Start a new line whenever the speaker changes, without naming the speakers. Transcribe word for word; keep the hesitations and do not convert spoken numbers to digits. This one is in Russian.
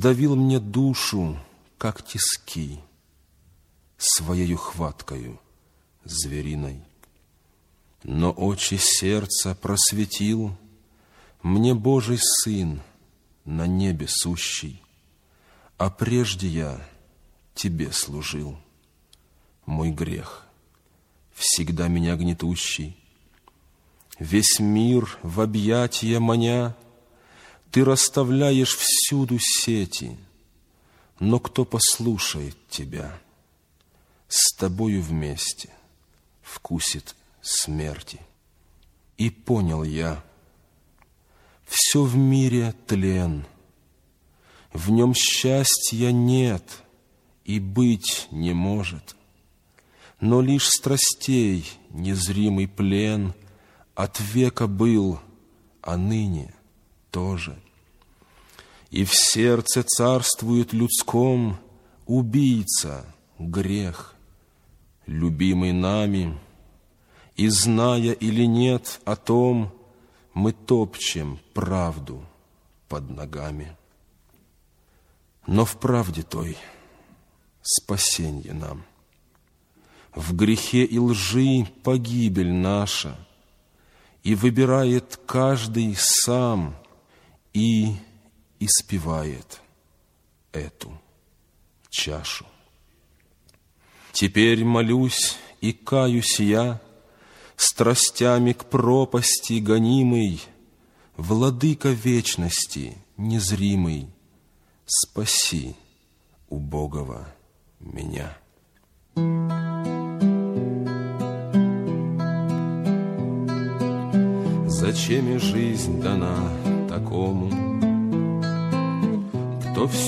Сдавил мне душу, как тиски, своею хваткою звериной. Но очи сердца просветил мне Божий Сын на небе сущий, а прежде я Тебе служил. Мой грех, всегда меня гнетущий, весь мир в объятия маня, Ты расставляешь всюду сети, но кто послушает Тебя? С Тобою вместе вкусит смерти. И понял я, все в мире тлен, в нем счастья нет и быть не может, но лишь страстей незримый плен от века был, а ныне тоже. И в сердце царствует людском убийца, грех, любимый нами, и, зная или нет о том, мы топчем правду под ногами. Но в правде той спасенье нам, в грехе и лжи погибель наша, и выбирает каждый сам и испевает эту чашу. Теперь молюсь и каюсь я, страстями к пропасти гонимый, Владыка вечности незримый, спаси убогого меня. Зачем и жизнь дана такому, кто все